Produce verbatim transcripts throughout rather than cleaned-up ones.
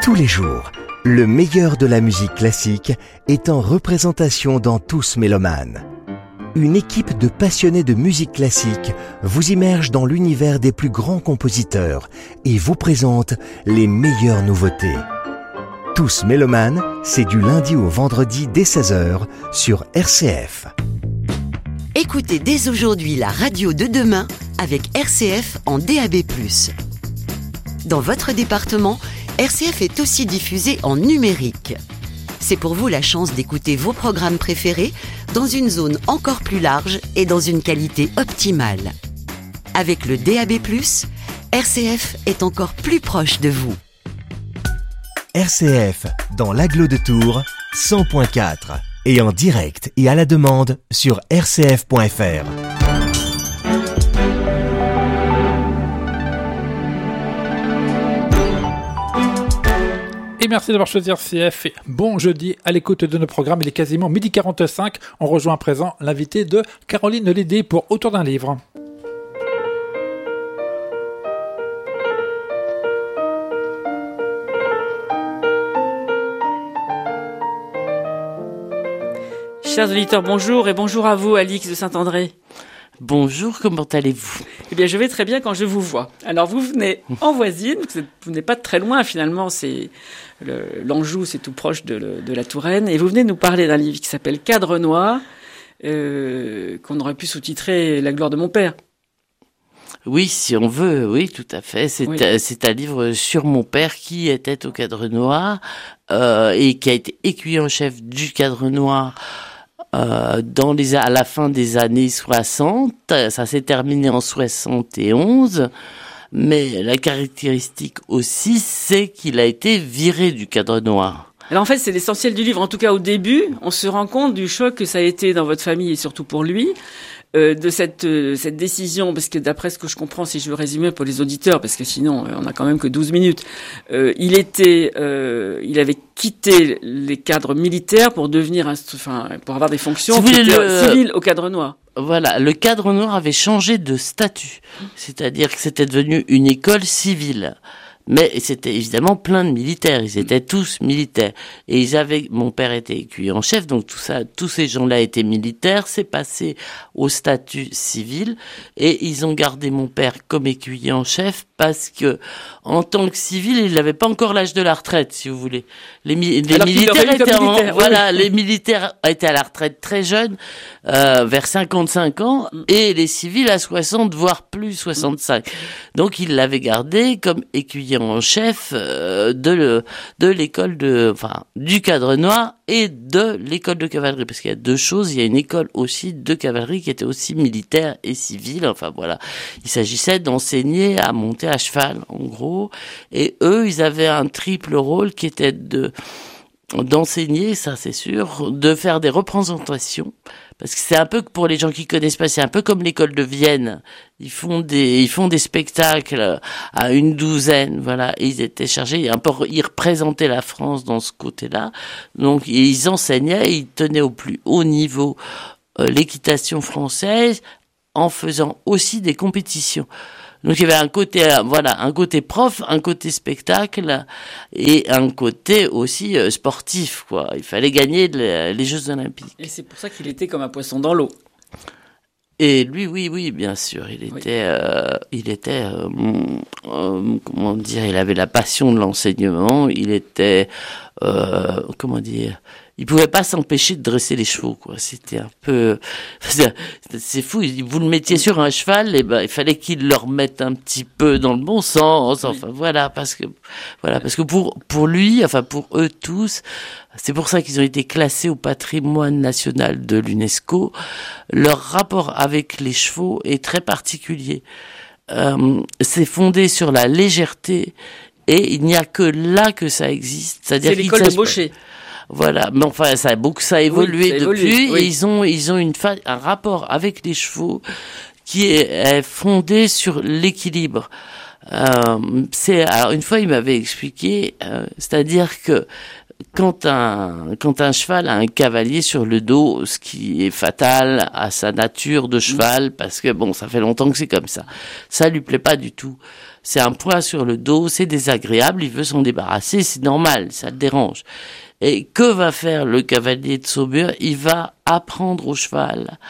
Tous les jours, le meilleur de la musique classique est en représentation dans Tous Mélomanes. Une équipe de passionnés de musique classique vous immerge dans l'univers des plus grands compositeurs et vous présente les meilleures nouveautés. Tous Mélomanes, c'est du lundi au vendredi dès seize heures sur R C F. Écoutez dès aujourd'hui la radio de demain avec R C F en D A B plus. Dans votre département, R C F est aussi diffusé en numérique. C'est pour vous la chance d'écouter vos programmes préférés dans une zone encore plus large et dans une qualité optimale. Avec le D A B plus, R C F est encore plus proche de vous. R C F, dans l'agglo de Tours, cent virgule quatre et en direct et à la demande sur r c f point f r. Et merci d'avoir choisi R C F. Et bon jeudi à l'écoute de nos programmes. Il est quasiment midi quarante-cinq. On rejoint à présent l'invité de Caroline Lédé pour Autour d'un livre. Chers auditeurs, bonjour et bonjour à vous, Alix de Saint-André. Bonjour, comment allez-vous ? Eh bien, je vais très bien quand je vous vois. Alors, vous venez en voisine, vous venez pas de très loin, finalement, c'est le, l'Anjou, c'est tout proche de, le, de la Touraine, et vous venez nous parler d'un livre qui s'appelle Cadre noir, euh, qu'on aurait pu sous-titrer La gloire de mon père. Oui, si on veut, oui, tout à fait. C'est, oui. euh, c'est un livre sur mon père qui était au Cadre noir euh, et qui a été écuyer en chef du Cadre noir Euh, dans les, à la fin des années soixante, ça s'est terminé en soixante et onze, mais la caractéristique aussi, c'est qu'il a été viré du Cadre noir. Alors en fait, c'est l'essentiel du livre. En tout cas, au début, on se rend compte du choc que ça a été dans votre famille et surtout pour lui, euh, de cette euh, cette décision, parce que d'après ce que je comprends, si je veux résumer pour les auditeurs, parce que sinon euh, on a quand même que douze minutes, euh, il était, euh, il avait quitté les cadres militaires pour devenir, instru- enfin, pour avoir des fonctions si le... civiles au Cadre noir. Voilà, le Cadre noir avait changé de statut, c'est-à-dire que c'était devenu une école civile. Mais c'était évidemment plein de militaires, ils étaient tous militaires. Et ils avaient, mon père était écuyer en chef, donc tout ça, tous ces gens-là étaient militaires, c'est passé au statut civil, et ils ont gardé mon père comme écuyer en chef parce que, en tant que civil, il n'avait pas encore l'âge de la retraite, si vous voulez. Les, mi- les militaires étaient en, militaire, voilà, oui. Les militaires étaient à la retraite très jeunes, euh, vers cinquante-cinq ans, et les civils à soixante, voire plus soixante-cinq. Donc il l'avait gardé comme écuyer en chef euh, de le, de l'école de, enfin, du Cadre noir et de l'école de cavalerie, parce qu'il y a deux choses. Il y a une école aussi de cavalerie qui était aussi militaire et civile. Enfin voilà, il s'agissait d'enseigner à monter à cheval, en gros. Et eux, ils avaient un triple rôle qui était de d'enseigner, ça c'est sûr, de faire des représentations. Parce que c'est un peu, pour les gens qui connaissent pas, c'est un peu comme l'école de Vienne. Ils font des, ils font des spectacles à une douzaine, voilà. Et ils étaient chargés, un peu, ils représentaient la France dans ce côté-là. Donc, ils enseignaient, ils tenaient au plus haut niveau euh, l'équitation française en faisant aussi des compétitions. Donc il y avait un côté, voilà, un côté prof, un côté spectacle et un côté aussi euh, sportif, quoi. Il fallait gagner les, les Jeux Olympiques. Et c'est pour ça qu'il était comme un poisson dans l'eau. Et lui, oui, oui, bien sûr, il était, oui. euh, il était, euh, euh, comment dire, il avait la passion de l'enseignement. Il était, euh, comment dire. Il pouvait pas s'empêcher de dresser les chevaux, quoi. C'était un peu, c'est fou. Vous le mettiez sur un cheval, et ben, il fallait qu'il le remette un petit peu dans le bon sens. Enfin, oui. voilà, parce que, voilà, parce que pour, pour lui, enfin, pour eux tous, c'est pour ça qu'ils ont été classés au patrimoine national de l'UNESCO. Leur rapport avec les chevaux est très particulier. Euh, c'est fondé sur la légèreté, et il n'y a que là que ça existe. C'est-à-dire c'est l'école de Baucher. Voilà, mais enfin ça a beaucoup ça a évolué oui, ça a depuis évolué, oui. Et ils ont ils ont une fa- un rapport avec les chevaux qui est, est fondé sur l'équilibre. Euh, c'est alors une fois il m'avait expliqué, euh, c'est-à-dire que quand un, quand un cheval a un cavalier sur le dos, ce qui est fatal à sa nature de cheval, parce que bon, ça fait longtemps que c'est comme ça. Ça lui plaît pas du tout. C'est un poids sur le dos, c'est désagréable, il veut s'en débarrasser, c'est normal, ça le dérange. Et que va faire le cavalier de Saumur? Il va apprendre au cheval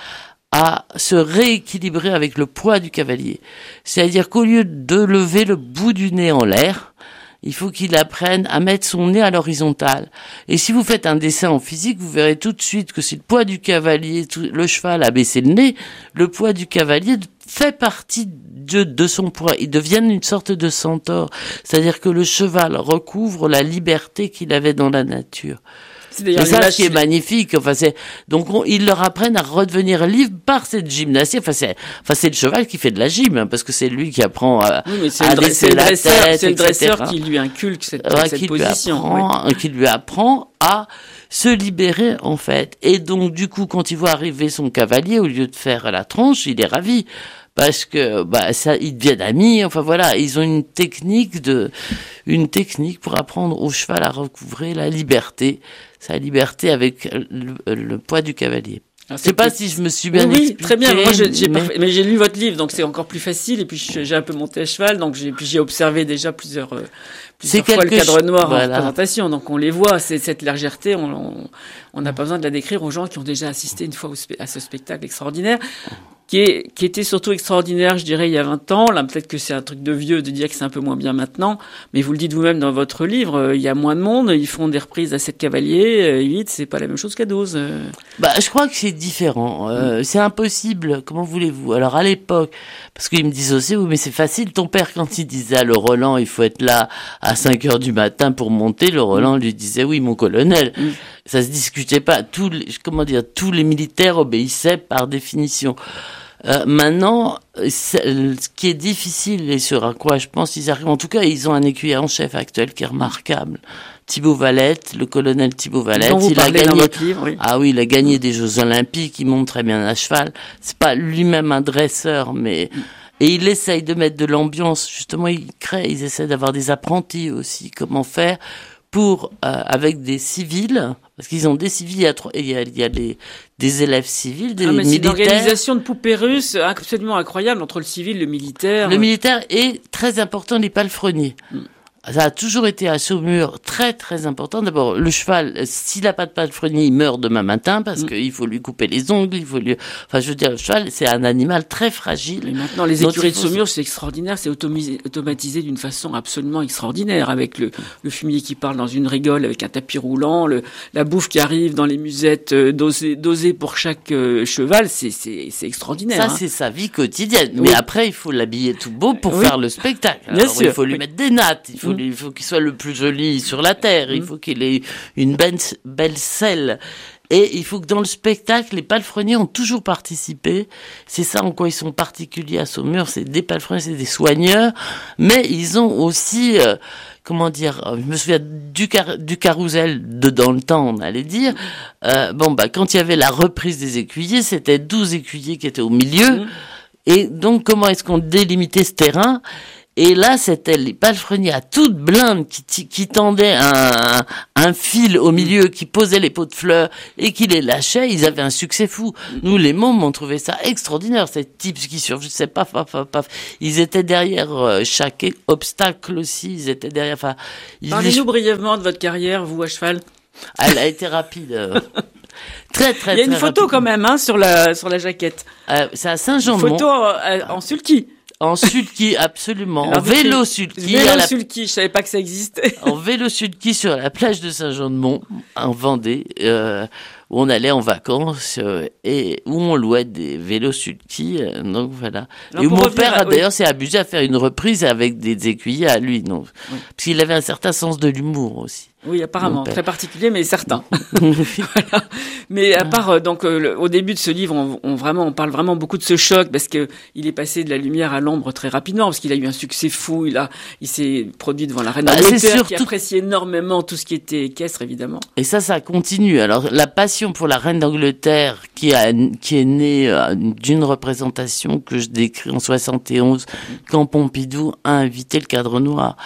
à se rééquilibrer avec le poids du cavalier. C'est-à-dire qu'au lieu de lever le bout du nez en l'air, il faut qu'il apprenne à mettre son nez à l'horizontale. Et si vous faites un dessin en physique, vous verrez tout de suite que si le poids du cavalier, tout, le cheval a baissé le nez, le poids du cavalier fait partie de, de son poids. Il devient une sorte de centaure. C'est-à-dire que le cheval recouvre la liberté qu'il avait dans la nature. C'est, c'est ça qui est magnifique. Enfin, c'est, donc, on, ils leur apprennent à redevenir libres par cette gymnastique. Enfin, c'est, enfin, c'est le cheval qui fait de la gym, hein, parce que c'est lui qui apprend à, oui, mais c'est à le laisser la dresseur, tête, c'est le dresseur et cetera qui lui inculque cette, ouais, cette qui position. Lui apprend, oui. Qui lui apprend à se libérer, en fait. Et donc, du coup, quand il voit arriver son cavalier, au lieu de faire la tronche, il est ravi. Parce que, bah, ça, ils deviennent amis. Enfin, voilà. Ils ont une technique de, une technique pour apprendre au cheval à recouvrer la liberté. Sa liberté avec le, le poids du cavalier. Alors, je sais pas si je me suis bien oui, expliqué. Oui, très bien. Moi, j'ai, j'ai mais... Parfait. mais j'ai lu votre livre, donc c'est encore plus facile. Et puis, j'ai un peu monté à cheval, donc j'ai, puis j'ai observé déjà plusieurs, euh, plusieurs fois le cadre noir voilà. en représentation. Donc, on les voit. C'est cette légèreté. On, on n'a pas besoin de la décrire aux gens qui ont déjà assisté une fois au, à ce spectacle extraordinaire. Qui, est, qui était surtout extraordinaire, je dirais, il y a vingt ans. Là, peut-être que c'est un truc de vieux de dire que c'est un peu moins bien maintenant. Mais vous le dites vous-même dans votre livre, euh, il y a moins de monde, ils font des reprises à sept cavaliers, euh, huit, c'est pas la même chose qu'à douze. Euh. Bah, je crois que c'est différent. Euh, mmh. C'est impossible. Comment voulez-vous? Alors, à l'époque, parce qu'ils me disent aussi, oui, mais c'est facile. Ton père, quand il disait à le Roland, il faut être là à cinq heures du matin pour monter, le Roland mmh. lui disait, oui, mon colonel. Mmh. Ça se discutait pas. Tous les, comment dire, tous les militaires obéissaient par définition. Euh, maintenant, ce qui est difficile et sur à quoi je pense ils arrivent, en tout cas, ils ont un écuyer en chef actuel qui est remarquable. Thibaut Valette, le colonel Thibaut Valette, il a gagné. Livre, oui. Ah oui, il a gagné des Jeux Olympiques, il monte très bien à cheval. C'est pas lui-même un dresseur, mais et il essaye de mettre de l'ambiance. Justement, il crée, ils essaient d'avoir des apprentis aussi. Comment faire pour euh, avec des civils, parce qu'ils ont des civils, il y a, il y a, il y a des, des élèves civils, des ah, mais militaires. C'est une organisation de poupées russes absolument incroyable entre le civil, le militaire. Le militaire est très important, les palefreniers. Mm. Ça a toujours été à Saumur très très important. D'abord, le cheval, s'il n'a pas de palefrenier, il meurt demain matin parce mmh. qu'il faut lui couper les ongles, il faut lui... Enfin, je veux dire, le cheval, c'est un animal très fragile. Et maintenant, les écuries de Saumur, c'est extraordinaire, c'est automisé, automatisé d'une façon absolument extraordinaire, avec le, le fumier qui parle dans une rigole, avec un tapis roulant, le, la bouffe qui arrive dans les musettes euh, dosées, dosées pour chaque euh, cheval, c'est, c'est, c'est extraordinaire. Ça, hein. c'est sa vie quotidienne. Oui. Mais après, il faut l'habiller tout beau pour oui. faire le spectacle. Alors, Bien sûr. Il faut lui oui. mettre des nattes, il faut Il faut qu'il soit le plus joli sur la terre. Il faut qu'il ait une belle, belle selle. Et il faut que dans le spectacle, les palefreniers ont toujours participé. C'est ça en quoi ils sont particuliers à Saumur. C'est des palefreniers, c'est des soigneurs. Mais ils ont aussi, euh, comment dire, je me souviens du, car- du carrousel de dans le temps, on allait dire. Euh, bon, bah, quand il y avait la reprise des écuyers, c'était douze écuyers qui étaient au milieu. Mmh. Et donc, comment est-ce qu'on délimitait ce terrain? Et là, c'était les palefreniers à toute blinde qui, qui tendaient un, un fil au milieu, qui posaient les pots de fleurs et qui les lâchaient. Ils avaient un succès fou. Nous, les mômes, on trouvait ça extraordinaire. Ces types qui surgissaient, paf, paf, paf, paf. Ils étaient derrière chaque obstacle aussi. Ils étaient derrière. Enfin, Parlez-nous les... brièvement de votre carrière, vous, à cheval. Elle a été rapide. Très, très, Il y a une très photo rapide. Quand même, hein, sur la, sur la jaquette. Euh, c'est à Saint-Jean-de-Mont. Photo euh, en sulky. En sulky, absolument. Alors, en vélo sulky. Vélo la... sulky, je savais pas que ça existait. En vélo sulky sur la plage de Saint-Jean-de-Mont, en Vendée, euh, où on allait en vacances, euh, et où on louait des vélos sulky, euh, donc voilà. Alors, et où mon père, à, d'ailleurs, oui. s'est amusé à faire une reprise avec des écuyers à lui, non. Oui. Parce qu'il avait un certain sens de l'humour aussi. Oui, apparemment, très particulier, mais certain. Voilà. Mais à part, euh, donc, euh, le, au début de ce livre, on, on vraiment, on parle vraiment beaucoup de ce choc, parce que il est passé de la lumière à l'ombre très rapidement, parce qu'il a eu un succès fou. Il a, il s'est produit devant la reine d'Angleterre, bah, qui appréciait énormément tout ce qui était équestre, évidemment. Et ça, ça continue. Alors, la passion pour la reine d'Angleterre, qui a, qui est née euh, d'une représentation que je décris en soixante et onze, quand Pompidou a invité le Cadre Noir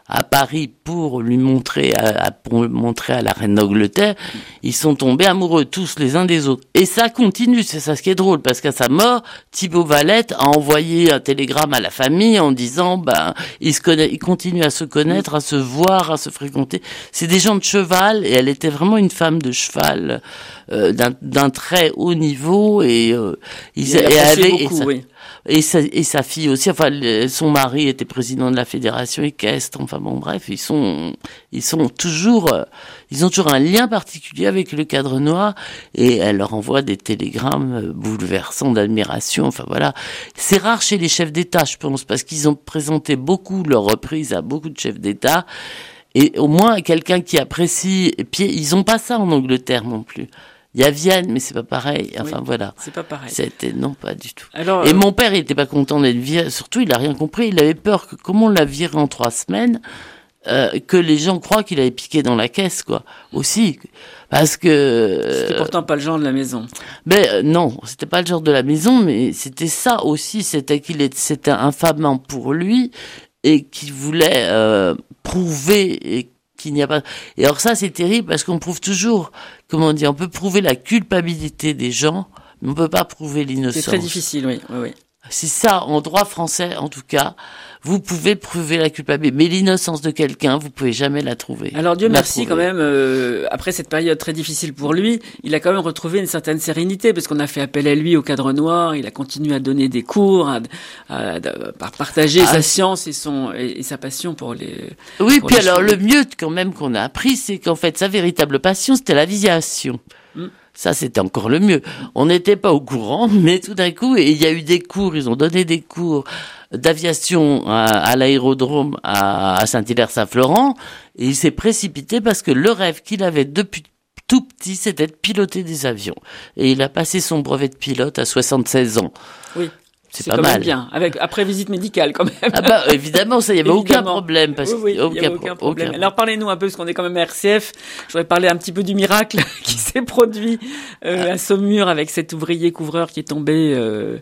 à Paris pour lui montrer, à, à, pour le montrer à la reine d'Angleterre, ils sont tombés amoureux tous les uns des autres. Et ça continue, c'est ça ce qui est drôle, parce qu'à sa mort, Thibaut Valette a envoyé un télégramme à la famille en disant, ben, ils se connaissent, ils continuent à se connaître, à se voir, à se fréquenter. C'est des gens de cheval, et elle était vraiment une femme de cheval, euh, d'un, d'un très haut niveau, et, euh, ils, Il et, avec, beaucoup, et, sa, oui. et, sa, et sa fille aussi, enfin, le, son mari était président de la fédération équestre, enfin bon, bref, ils sont, ils sont toujours, euh, ils ont toujours un lien particulier avec le Cadre Noir, et elle leur envoie des télégrammes bouleversants d'admiration, enfin voilà. C'est rare chez les chefs d'État, je pense, parce qu'ils ont présenté beaucoup leur reprise à beaucoup de chefs d'État, et au moins quelqu'un qui apprécie, et puis ils ont pas ça en Angleterre non plus. Il y a Vienne, mais c'est pas pareil. Enfin, oui, voilà. C'est pas pareil. C'était, non, pas du tout. Alors, et euh... mon père, il était pas content d'être viré. Surtout, il a rien compris. Il avait peur que, comme on l'a viré en trois semaines, euh, que les gens croient qu'il avait piqué dans la caisse, quoi. Aussi. Parce que... Euh, c'était pourtant pas le genre de la maison. Mais, euh, non, c'était pas le genre de la maison, mais c'était ça aussi. C'était qu'il était, c'était infamant pour lui et qu'il voulait, euh, prouver et qu'il n'y a pas. Et alors ça, c'est terrible parce qu'on prouve toujours, comment dire, on peut prouver la culpabilité des gens, mais on peut pas prouver l'innocence. C'est très difficile, oui, oui, oui. C'est ça, en droit français, en tout cas, vous pouvez prouver la culpabilité, mais l'innocence de quelqu'un, vous pouvez jamais la trouver. Alors Dieu merci quand même, euh, après cette période très difficile pour lui, il a quand même retrouvé une certaine sérénité, parce qu'on a fait appel à lui au Cadre Noir, il a continué à donner des cours, à, à, à, à partager ah, sa science et son et, et sa passion pour les. Oui, pour puis les alors choses. Le mieux quand même qu'on a appris, c'est qu'en fait sa véritable passion, c'était l'aviation. Hum. Ça, c'était encore le mieux. On n'était pas au courant, mais tout d'un coup, il y a eu des cours, ils ont donné des cours d'aviation à, à l'aérodrome à, à Saint-Hilaire-Saint-Florent, et il s'est précipité parce que le rêve qu'il avait depuis tout petit, c'était de piloter des avions. Et il a passé son brevet de pilote à soixante-seize ans. Oui. C'est, c'est pas quand mal. Même bien, avec après visite médicale quand même. Ah bah évidemment, ça, il y avait aucun problème. Parce oui, oui, aucun, il y avait aucun problème. Aucun. Alors parlez-nous un peu, parce qu'on est quand même à R C F. Je voudrais parler un petit peu du miracle qui s'est produit euh, ah. à Saumur avec cet ouvrier couvreur qui est tombé, euh,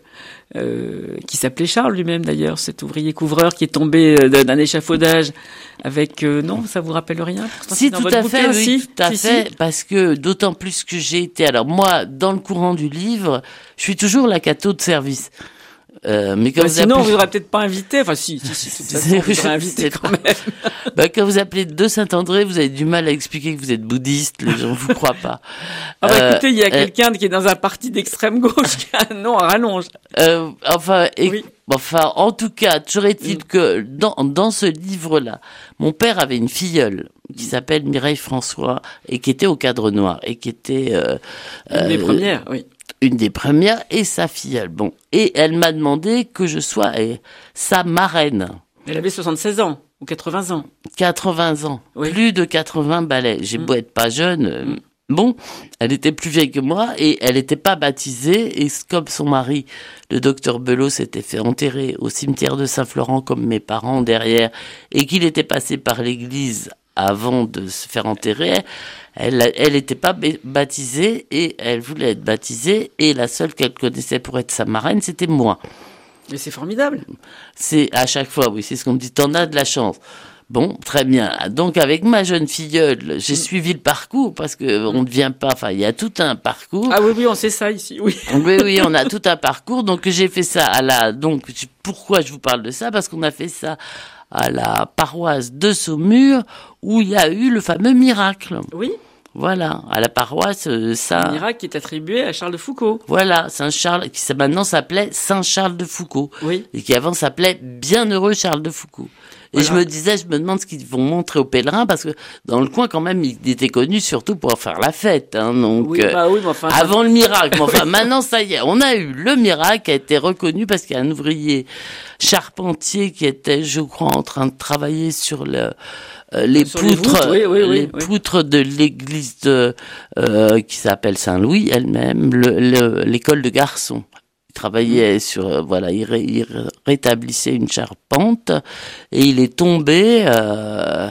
euh, qui s'appelait Charles lui-même d'ailleurs, cet ouvrier couvreur qui est tombé euh, d'un échafaudage avec. Euh, non, ça vous rappelle rien? Si, tout à fait, oui, tout à si, fait, si. Parce que d'autant plus que j'ai été. Alors moi, dans le courant du livre, je suis toujours la cato de service. Euh, mais quand bah vous sinon, appelez... on vous aurait peut-être pas invité. Enfin, si, si, si, si façon, on vous aurait invité quand même. bah, quand vous appelez de Saint-André, vous avez du mal à expliquer que vous êtes bouddhiste. Les gens vous croient pas. Ah bah, euh, écoutez, il y a euh, quelqu'un qui est dans un parti d'extrême gauche qui a un nom à rallonge. Euh, enfin, et, oui. enfin, en tout cas, toujours est-il mm. que dans, dans ce livre-là, mon père avait une filleule qui s'appelle Mireille François et qui était au Cadre Noir et qui était euh, une des euh, premières, oui. Une des premières et sa filleule. Bon, et elle m'a demandé que je sois eh, sa marraine. Elle avait soixante-seize ans ou quatre-vingts ans. quatre-vingts ans, oui. Plus de quatre-vingts balais. J'ai mm. beau être pas jeune. Euh, mm. Bon, elle était plus vieille que moi et elle n'était pas baptisée. Et comme son mari, le docteur Belot, s'était fait enterrer au cimetière de Saint-Florent comme mes parents derrière, et qu'il était passé par l'église avant de se faire enterrer, elle elle n'était pas baptisée et elle voulait être baptisée, et la seule qu'elle connaissait pour être sa marraine, c'était moi. Mais c'est formidable. C'est à chaque fois, oui, c'est ce qu'on me dit, t'en as de la chance. Bon, très bien. Donc avec ma jeune filleule, j'ai mmh. suivi le parcours, parce que on ne vient pas, enfin il y a tout un parcours. Ah oui, oui, on sait ça ici, oui. Oui, oui, on a tout un parcours. Donc j'ai fait ça à la, donc pourquoi je vous parle de ça? Parce qu'on a fait ça à la paroisse de Saumur, où il y a eu le fameux miracle. Oui. Voilà, à la paroisse euh, Saint... Un miracle qui est attribué à Charles de Foucault. Voilà, Saint-Charles, qui maintenant s'appelait Saint-Charles de Foucault. Oui. Et qui avant s'appelait Bienheureux Charles de Foucault. Et voilà. Je me disais, je me demande ce qu'ils vont montrer aux pèlerins, parce que dans le coin, quand même, il était connu surtout pour faire la fête. Hein, donc, oui, bah oui, mais enfin, avant ça... le miracle. Mais enfin, maintenant, ça y est, on a eu le miracle qui a été reconnu parce qu'il y a un ouvrier charpentier qui était, je crois, en train de travailler sur le... Euh, les sur poutres, les, oui, oui, les oui, oui. poutres de l'église de, euh, qui s'appelle Saint-Louis elle-même, le, le, l'école de garçons. Il travaillait mmh. sur, euh, voilà, il, ré, il rétablissait une charpente et il est tombé, euh,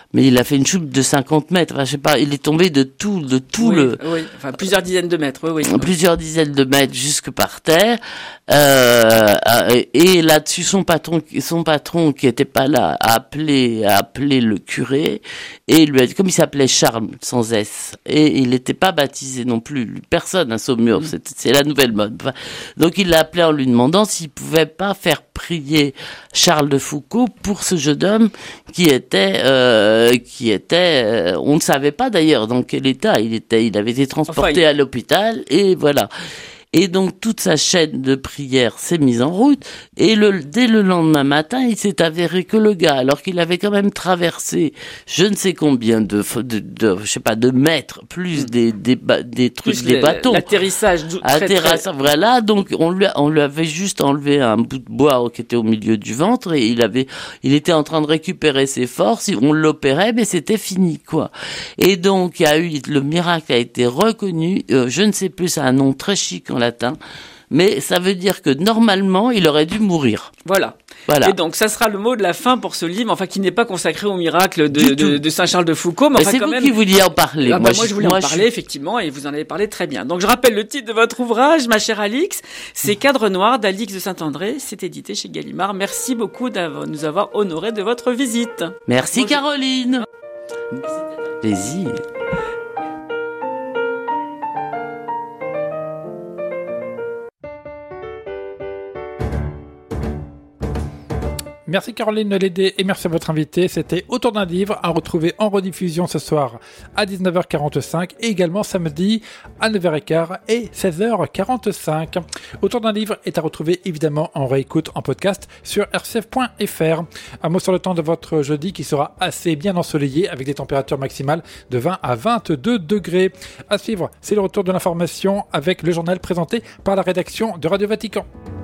mais il a fait une chute de cinquante mètres. Enfin, je sais pas, il est tombé de tout, de tout oui, le, oui, enfin plusieurs dizaines de mètres, oui, oui. plusieurs dizaines de mètres jusque par terre. Euh, et là-dessus, son patron, son patron qui était pas là, a appelé, a appelé le curé et il lui a dit, comme il s'appelait Charles sans S, et il n'était pas baptisé non plus, personne à Saumur, c'est, c'est la nouvelle mode. Enfin, donc il l'a appelé en lui demandant s'il pouvait pas faire prier Charles de Foucauld pour ce jeune homme qui était, euh, qui était, euh, on ne savait pas d'ailleurs dans quel état il était. Il avait été transporté enfin, il... à l'hôpital et voilà. Et donc toute sa chaîne de prière s'est mise en route. Et le, dès le lendemain matin, il s'est avéré que le gars, alors qu'il avait quand même traversé je ne sais combien de, de, de je sais pas, de mètres, plus des, des, des trucs, plus des les, bateaux. L'atterrissage. Atterrissage, voilà. Donc on lui, on lui avait juste enlevé un bout de bois qui était au milieu du ventre et il avait, il était en train de récupérer ses forces. On l'opérait, mais c'était fini, quoi. Et donc il y a eu, le miracle a été reconnu. Euh, je ne sais plus, c'est un nom très chic en latin, mais ça veut dire que normalement il aurait dû mourir. Voilà. Voilà. Et donc ça sera le mot de la fin pour ce livre, enfin qui n'est pas consacré au miracle de, de, de Saint Charles de Foucauld, mais, mais enfin c'est quand vous même. qui vouliez en parler. Ah, bah, moi, moi je voulais moi, en parler je... effectivement, et vous en avez parlé très bien. Donc je rappelle le titre de votre ouvrage, ma chère Alix, c'est Cadre noir d'Alix de Saint-André. C'est édité chez Gallimard. Merci beaucoup de nous avoir honorés de votre visite. Merci Bonjour. Caroline. Plaisir. Merci Caroline Lédé et merci à votre invité. C'était Autour d'un livre à retrouver en rediffusion ce soir à dix-neuf heures quarante-cinq et également samedi à neuf heures quinze et seize heures quarante-cinq. Autour d'un livre est à retrouver évidemment en réécoute en podcast sur r c f point f r. Un mot sur le temps de votre jeudi qui sera assez bien ensoleillé avec des températures maximales de vingt à vingt-deux degrés. À suivre, c'est le retour de l'information avec le journal présenté par la rédaction de Radio Vatican.